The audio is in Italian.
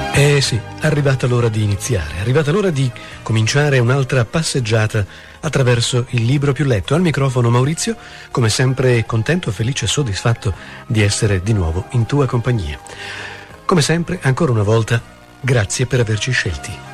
Sì, è arrivata l'ora di iniziare, è arrivata l'ora di cominciare un'altra passeggiata attraverso il libro più letto. Al microfono Maurizio, come sempre contento, felice e soddisfatto di essere di nuovo in tua compagnia. Come sempre, ancora una volta, grazie per averci scelti.